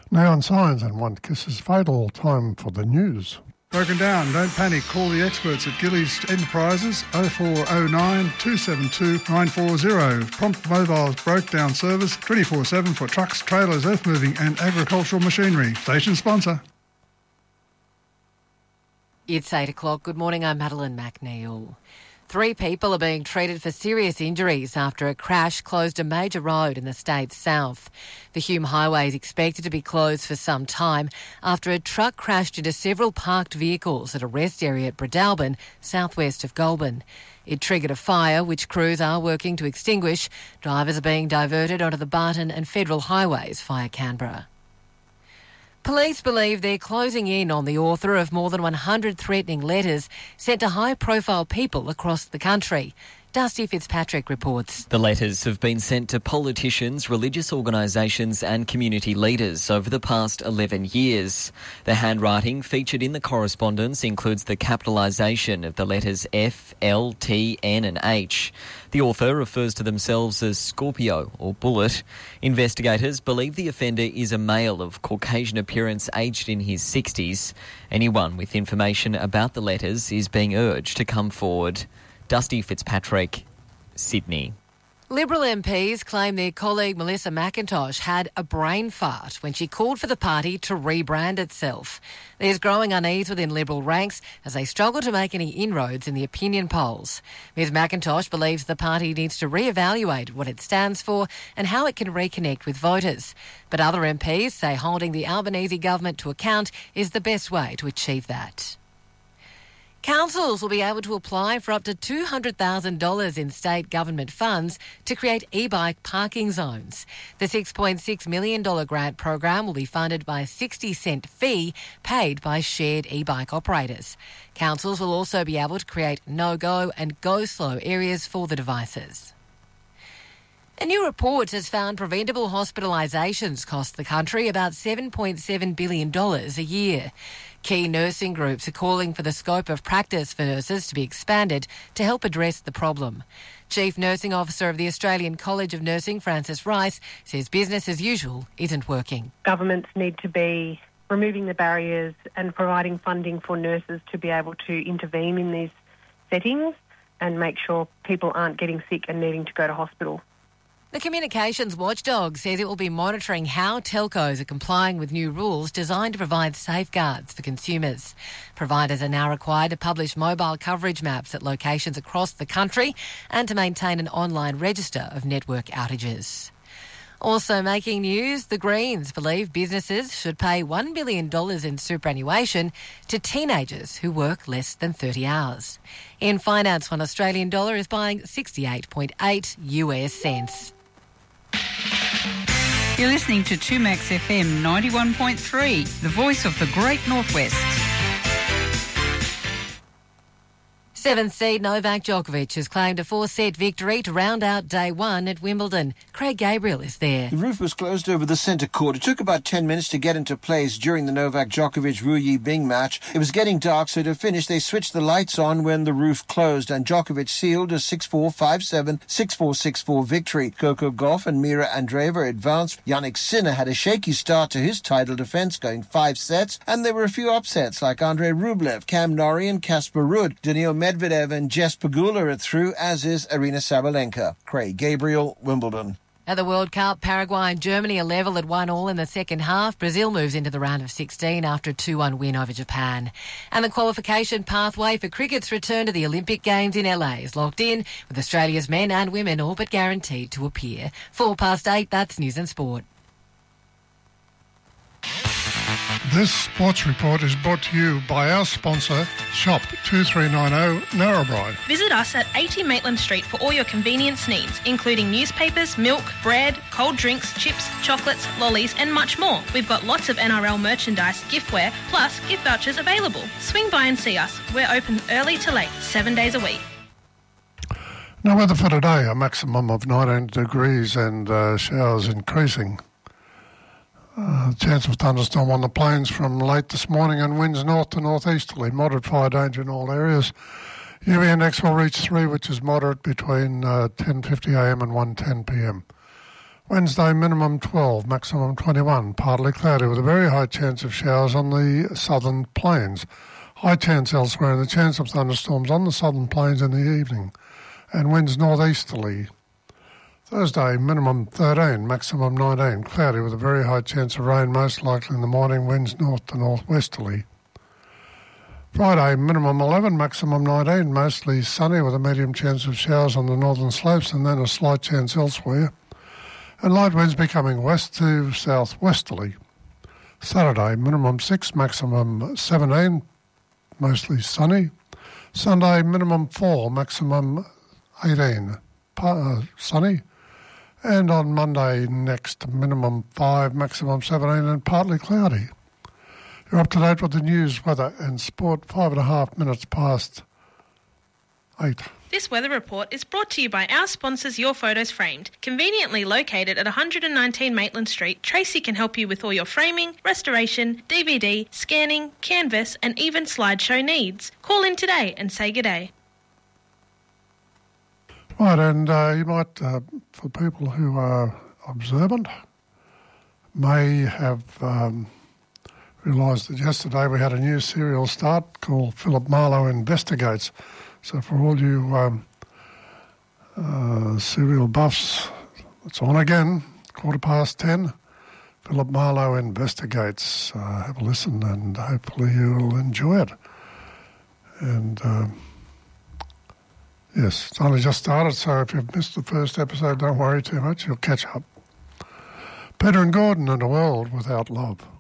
Neon signs and one kiss is fatal. Time for the news. Broken down, don't panic. Call the experts at Gillies Enterprises 0409 272 940. Prompt mobile breakdown service 24/7 for trucks, trailers, earth moving and agricultural machinery. Station sponsor. It's 8 o'clock. Good morning, I'm Madeline McNeil. 3 people are being treated for serious injuries after a crash closed a major road in the state's south. The Hume Highway is expected to be closed for some time after a truck crashed into several parked vehicles at a rest area at Bredalbin, southwest of Goulburn. It triggered a fire, which crews are working to extinguish. Drivers are being diverted onto the Barton and Federal Highways via Canberra. Police believe they're closing in on the author of more than 100 threatening letters sent to high-profile people across the country. Dusty Fitzpatrick reports. The letters have been sent to politicians, religious organisations and community leaders over the past 11 years. The handwriting featured in the correspondence includes the capitalisation of the letters F, L, T, N and H. The author refers to themselves as Scorpio or Bullet. Investigators believe the offender is a male of Caucasian appearance aged in his 60s. Anyone with information about the letters is being urged to come forward. Dusty Fitzpatrick, Sydney. Liberal MPs claim their colleague Melissa McIntosh had a brain fart when she called for the party to rebrand itself. There's growing unease within Liberal ranks as they struggle to make any inroads in the opinion polls. Ms McIntosh believes the party needs to re-evaluate what it stands for and how it can reconnect with voters. But other MPs say holding the Albanese government to account is the best way to achieve that. Councils will be able to apply for up to $200,000 in state government funds to create e-bike parking zones. The $6.6 million grant program will be funded by a 60-cent fee paid by shared e-bike operators. Councils will also be able to create no-go and go-slow areas for the devices. A new report has found preventable hospitalisations cost the country about $7.7 billion a year. Key nursing groups are calling for the scope of practice for nurses to be expanded to help address the problem. Chief Nursing Officer of the Australian College of Nursing, Frances Rice, says business as usual isn't working. Governments need to be removing the barriers and providing funding for nurses to be able to intervene in these settings and make sure people aren't getting sick and needing to go to hospital. The Communications Watchdog says it will be monitoring how telcos are complying with new rules designed to provide safeguards for consumers. Providers are now required to publish mobile coverage maps at locations across the country and to maintain an online register of network outages. Also making news, the Greens believe businesses should pay $1 billion in superannuation to teenagers who work less than 30 hours. In finance, one Australian dollar is buying 68.8 US cents. You're listening to 2Max FM 91.3, the voice of the Great Northwest. 7th seed Novak Djokovic has claimed a 4-set victory to round out day 1 at Wimbledon. Craig Gabriel is there. The roof was closed over the centre court. It took about 10 minutes to get into place during the Novak Djokovic-Ru Yibing match. It was getting dark, so to finish, they switched the lights on when the roof closed, and Djokovic sealed a 6-4, 5-7, 6-4, 6-4 victory. Coco Gauff and Mira Andreeva advanced. Jannik Sinner had a shaky start to his title defence, going 5 sets, and there were a few upsets like Andrei Rublev, Cam Norrie and Casper Ruud. Daniil Medvedev and Jess Pegula are through, as is Arina Sabalenka. Craig Gabriel, Wimbledon. At the World Cup, Paraguay and Germany are level at 1-1 in the second half. Brazil moves into the round of 16 after a 2-1 win over Japan. And the qualification pathway for cricket's return to the Olympic Games in LA is locked in, with Australia's men and women all but guaranteed to appear. 8:04, that's News and Sport. This sports report is brought to you by our sponsor, Shop 2390 Narrabri. Visit us at 80 Maitland Street for all your convenience needs, including newspapers, milk, bread, cold drinks, chips, chocolates, lollies and much more. We've got lots of NRL merchandise, giftware, plus gift vouchers available. Swing by and see us. We're open early to late, 7 days a week. Now, weather for today, a maximum of 19 degrees and showers increasing. Chance of thunderstorm on the plains from late this morning and winds north to northeasterly. Moderate fire danger in all areas. UV index will reach 3, which is moderate between 10:50am and 1:10pm. Wednesday, minimum 12, maximum 21, partly cloudy with a very high chance of showers on the southern plains. High chance elsewhere and the chance of thunderstorms on the southern plains in the evening, and winds northeasterly. Thursday, minimum 13, maximum 19, cloudy with a very high chance of rain, most likely in the morning, winds north to northwesterly. Friday, minimum 11, maximum 19, mostly sunny with a medium chance of showers on the northern slopes and then a slight chance elsewhere, and light winds becoming west to southwesterly. Saturday, minimum 6, maximum 17, mostly sunny. Sunday, minimum 4, maximum 18, sunny. And on Monday next, minimum 5, maximum 17 and partly cloudy. You're up to date with the news, weather and sport, 5.5 minutes past 8. This weather report is brought to you by our sponsors, Your Photos Framed. Conveniently located at 119 Maitland Street, Tracy can help you with all your framing, restoration, DVD, scanning, canvas and even slideshow needs. Call in today and say good day. Right, and you might, for people who are observant, may have realised that yesterday we had a new serial start called Philip Marlowe Investigates. So for all you serial buffs, it's on again, 10:15. Philip Marlowe Investigates. Have a listen and hopefully you'll enjoy it. And yes, it's only just started, so if you've missed the first episode, don't worry too much, you'll catch up. Peter and Gordon and A World Without Love.